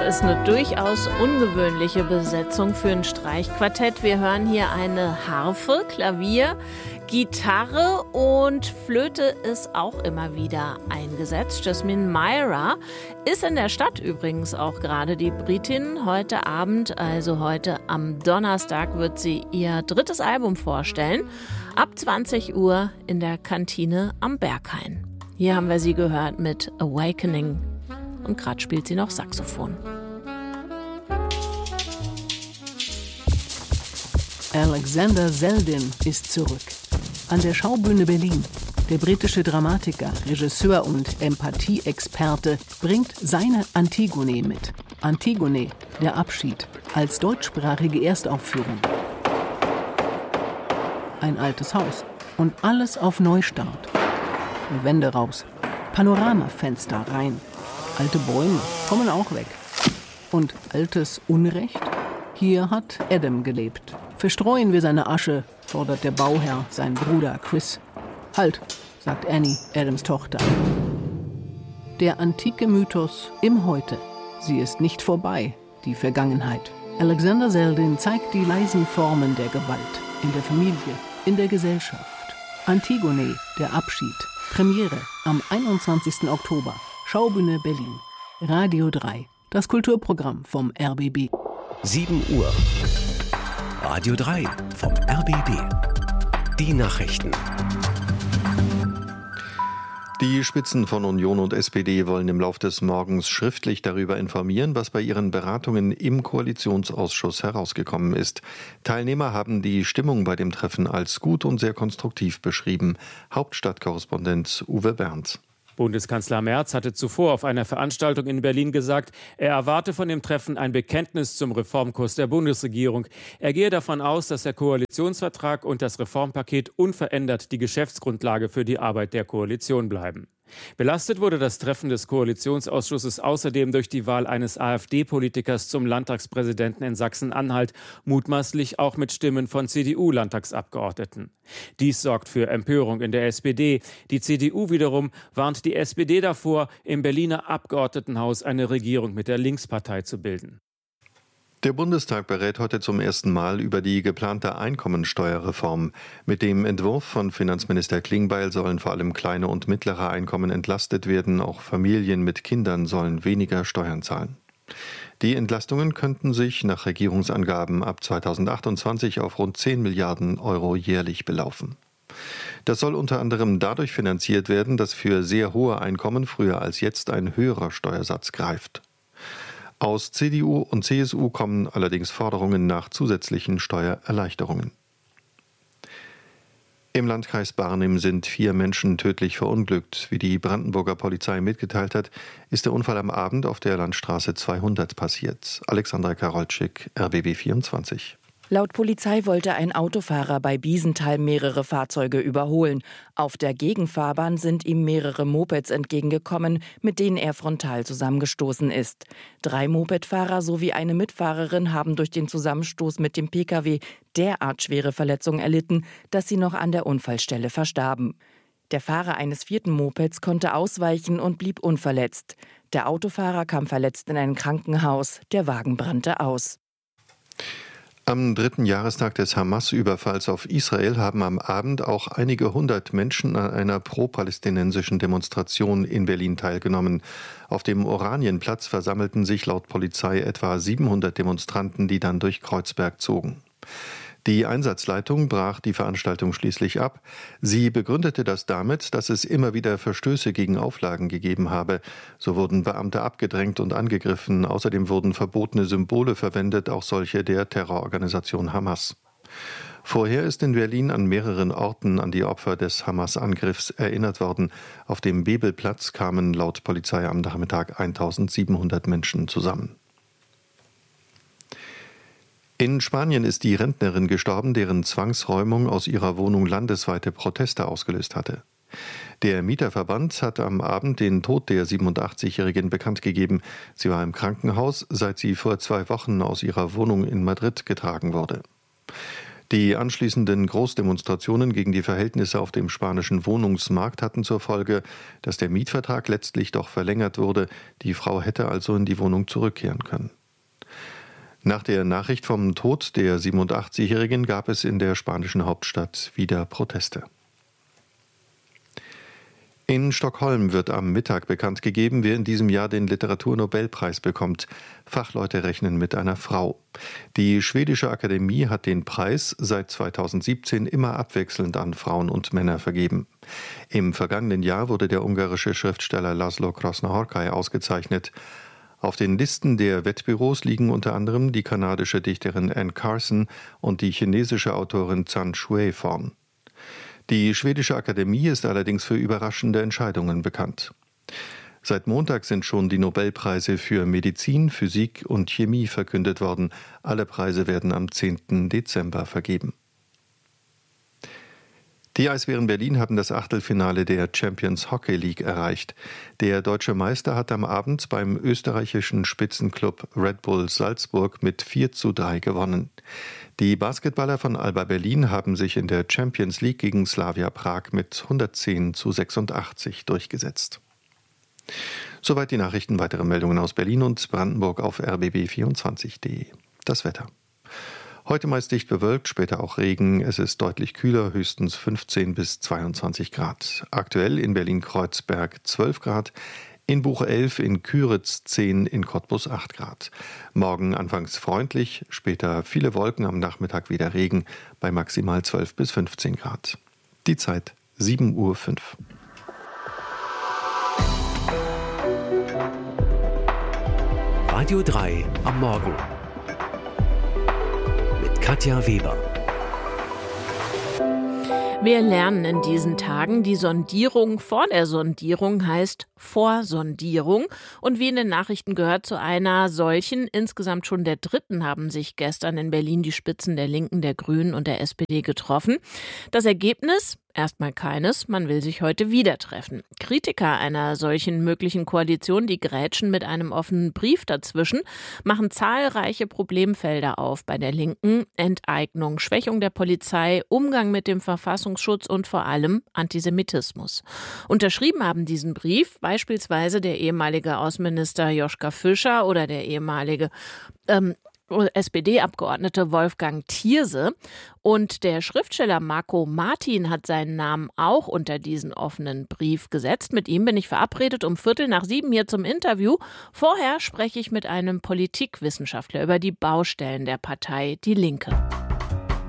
ist eine durchaus ungewöhnliche Besetzung für ein Streichquartett. Wir hören hier eine Harfe, Klavier, Gitarre und Flöte ist auch immer wieder eingesetzt. Jasmine Myra ist in der Stadt übrigens auch gerade, die Britin. Heute Abend, also heute am Donnerstag, wird sie ihr drittes Album vorstellen. Ab 20 Uhr in der Kantine am Berghain. Hier haben wir sie gehört mit Awakening. Und gerade spielt sie noch Saxophon. Alexander Selden ist zurück. An der Schaubühne Berlin. Der britische Dramatiker, Regisseur und Empathie-Experte bringt seine Antigone mit. Antigone, der Abschied, als deutschsprachige Erstaufführung. Ein altes Haus und alles auf Neustart. Die Wände raus, Panoramafenster rein. Alte Bäume kommen auch weg. Und altes Unrecht? Hier hat Adam gelebt. Verstreuen wir seine Asche, fordert der Bauherr seinen Bruder Chris. Halt, sagt Annie, Adams Tochter. Der antike Mythos im Heute. Sie ist nicht vorbei, die Vergangenheit. Alexander Selden zeigt die leisen Formen der Gewalt. In der Familie, in der Gesellschaft. Antigone, der Abschied. Premiere am 21. Oktober. Schaubühne Berlin. Radio 3. Das Kulturprogramm vom RBB. 7 Uhr. Radio 3 vom RBB. Die Nachrichten. Die Spitzen von Union und SPD wollen im Lauf des Morgens schriftlich darüber informieren, was bei ihren Beratungen im Koalitionsausschuss herausgekommen ist. Teilnehmer haben die Stimmung bei dem Treffen als gut und sehr konstruktiv beschrieben. Hauptstadtkorrespondent Uwe Berndt. Bundeskanzler Merz hatte zuvor auf einer Veranstaltung in Berlin gesagt, er erwarte von dem Treffen ein Bekenntnis zum Reformkurs der Bundesregierung. Er gehe davon aus, dass der Koalitionsvertrag und das Reformpaket unverändert die Geschäftsgrundlage für die Arbeit der Koalition bleiben. Belastet wurde das Treffen des Koalitionsausschusses außerdem durch die Wahl eines AfD-Politikers zum Landtagspräsidenten in Sachsen-Anhalt, mutmaßlich auch mit Stimmen von CDU-Landtagsabgeordneten. Dies sorgt für Empörung in der SPD. Die CDU wiederum warnt die SPD davor, im Berliner Abgeordnetenhaus eine Regierung mit der Linkspartei zu bilden. Der Bundestag berät heute zum ersten Mal über die geplante Einkommensteuerreform. Mit dem Entwurf von Finanzminister Klingbeil sollen vor allem kleine und mittlere Einkommen entlastet werden. Auch Familien mit Kindern sollen weniger Steuern zahlen. Die Entlastungen könnten sich nach Regierungsangaben ab 2028 auf rund 10 Milliarden Euro jährlich belaufen. Das soll unter anderem dadurch finanziert werden, dass für sehr hohe Einkommen früher als jetzt ein höherer Steuersatz greift. Aus CDU und CSU kommen allerdings Forderungen nach zusätzlichen Steuererleichterungen. Im Landkreis Barnim sind 4 Menschen tödlich verunglückt. Wie die Brandenburger Polizei mitgeteilt hat, ist der Unfall am Abend auf der Landstraße 200 passiert. Alexandra Karolczyk, RBB 24. Laut Polizei wollte ein Autofahrer bei Biesenthal mehrere Fahrzeuge überholen. Auf der Gegenfahrbahn sind ihm mehrere Mopeds entgegengekommen, mit denen er frontal zusammengestoßen ist. 3 Mopedfahrer sowie eine Mitfahrerin haben durch den Zusammenstoß mit dem Pkw derart schwere Verletzungen erlitten, dass sie noch an der Unfallstelle verstarben. Der Fahrer eines 4. Mopeds konnte ausweichen und blieb unverletzt. Der Autofahrer kam verletzt in ein Krankenhaus. Der Wagen brannte aus. Am 3. Jahrestag des Hamas-Überfalls auf Israel haben am Abend auch einige hundert Menschen an einer pro-palästinensischen Demonstration in Berlin teilgenommen. Auf dem Oranienplatz versammelten sich laut Polizei etwa 700 Demonstranten, die dann durch Kreuzberg zogen. Die Einsatzleitung brach die Veranstaltung schließlich ab. Sie begründete das damit, dass es immer wieder Verstöße gegen Auflagen gegeben habe. So wurden Beamte abgedrängt und angegriffen. Außerdem wurden verbotene Symbole verwendet, auch solche der Terrororganisation Hamas. Vorher ist in Berlin an mehreren Orten an die Opfer des Hamas-Angriffs erinnert worden. Auf dem Bebelplatz kamen laut Polizei am Nachmittag 1700 Menschen zusammen. In Spanien ist die Rentnerin gestorben, deren Zwangsräumung aus ihrer Wohnung landesweite Proteste ausgelöst hatte. Der Mieterverband hat am Abend den Tod der 87-Jährigen bekannt gegeben. Sie war im Krankenhaus, seit sie vor 2 Wochen aus ihrer Wohnung in Madrid getragen wurde. Die anschließenden Großdemonstrationen gegen die Verhältnisse auf dem spanischen Wohnungsmarkt hatten zur Folge, dass der Mietvertrag letztlich doch verlängert wurde. Die Frau hätte also in die Wohnung zurückkehren können. Nach der Nachricht vom Tod der 87-Jährigen gab es in der spanischen Hauptstadt wieder Proteste. In Stockholm wird am Mittag bekannt gegeben, wer in diesem Jahr den Literaturnobelpreis bekommt. Fachleute rechnen mit einer Frau. Die schwedische Akademie hat den Preis seit 2017 immer abwechselnd an Frauen und Männer vergeben. Im vergangenen Jahr wurde der ungarische Schriftsteller László Krasznahorkai ausgezeichnet. Auf den Listen der Wettbüros liegen unter anderem die kanadische Dichterin Anne Carson und die chinesische Autorin Zhan Shui vorn. Die schwedische Akademie ist allerdings für überraschende Entscheidungen bekannt. Seit Montag sind schon die Nobelpreise für Medizin, Physik und Chemie verkündet worden. Alle Preise werden am 10. Dezember vergeben. Die Eisbären Berlin haben das Achtelfinale der Champions Hockey League erreicht. Der deutsche Meister hat am Abend beim österreichischen Spitzenklub Red Bull Salzburg mit 4:3 gewonnen. Die Basketballer von Alba Berlin haben sich in der Champions League gegen Slavia Prag mit 110:86 durchgesetzt. Soweit die Nachrichten. Weitere Meldungen aus Berlin und Brandenburg auf rbb24.de. Das Wetter. Heute meist dicht bewölkt, später auch Regen. Es ist deutlich kühler, höchstens 15 bis 22 Grad. Aktuell in Berlin-Kreuzberg 12 Grad, in Buche 11, in Küritz 10, in Cottbus 8 Grad. Morgen anfangs freundlich, später viele Wolken, am Nachmittag wieder Regen bei maximal 12 bis 15 Grad. Die Zeit 7:05 Uhr. Radio 3 am Morgen. Mit Katja Weber. Wir lernen in diesen Tagen, die Sondierung vor der Sondierung heißt Vorsondierung. Und wie in den Nachrichten gehört, zu einer solchen, insgesamt schon der dritten, haben sich gestern in Berlin die Spitzen der Linken, der Grünen und der SPD getroffen. Das Ergebnis? Erstmal keines, man will sich heute wieder treffen. Kritiker einer solchen möglichen Koalition, die grätschen mit einem offenen Brief dazwischen, machen zahlreiche Problemfelder auf bei der Linken: Enteignung, Schwächung der Polizei, Umgang mit dem Verfassungsschutz und vor allem Antisemitismus. Unterschrieben haben diesen Brief beispielsweise der ehemalige Außenminister Joschka Fischer oder der ehemalige SPD-Abgeordnete Wolfgang Thierse. Und der Schriftsteller Marco Martin hat seinen Namen auch unter diesen offenen Brief gesetzt. Mit ihm bin ich verabredet um 6:15 hier zum Interview. Vorher spreche ich mit einem Politikwissenschaftler über die Baustellen der Partei Die Linke.